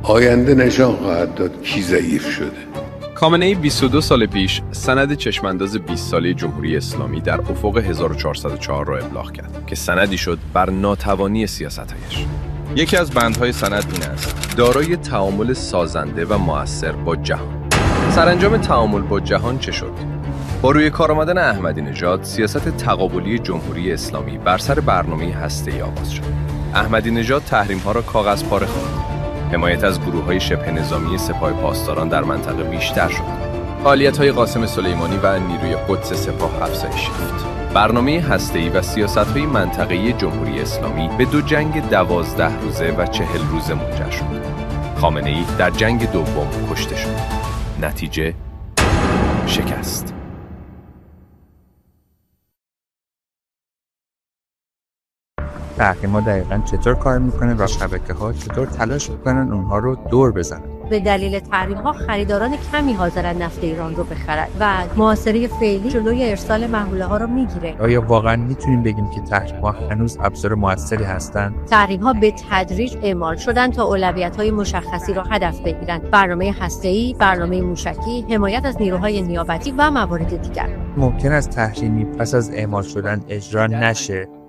آینده نشان خواهد داد کی ضعیف شده. خامنه‌ای 22 سال پیش سند چشمانداز 20 ساله جمهوری اسلامی در افق 1404 را ابلاغ کرد که سندی شد بر ناتوانی سیاست‌هایش. یکی از بندهای سند این است: دارای تعامل سازنده و مؤثر با جهان. سرانجام تعامل با جهان چه شد؟ با روی کار آمدن احمدی نژاد، سیاست تقابلی جمهوری اسلامی بر سر برنامه هسته‌ای آغاز شد. احمدی نژاد تحریم‌ها را کاغذ پاره خواند. حمایت از گروه‌های شبه نظامی سپاه پاسداران در منطقه بیشتر شد. فعالیت‌های قاسم سلیمانی و نیروی قدس سپاه افزایش یافت. برنامه هسته‌ای و سیاست‌های منطقه‌ای جمهوری اسلامی به دو جنگ 12 روزه و 40 روزه منجر شد. خامنه‌ای در جنگ دوم کشته شد. نتیجه شکست. تحریم‌ها دقیقاً چطور کار میکنه و شبکه‌ها چطور تلاش میکنن اونها رو دور بزنن. به دلیل تحریم‌ها خریداران کمی حاضرن نفت ایران رو بخرن و محاصره فعلی جلوی ارسال محموله‌ها رو میگیره. آیا واقعاً میتونیم بگیم که تحریم‌ها هنوز ابزار موثری هستند؟ تحریم‌ها به تدریج اعمال شدن تا اولویت‌های مشخصی را هدف بگیرن: برنامه هسته‌ای، برنامه موشکی، حمایت از نیروهای نیابتی و موارد دیگر. ممکن است تحریمی پس از اعمال شدن اجرا نشه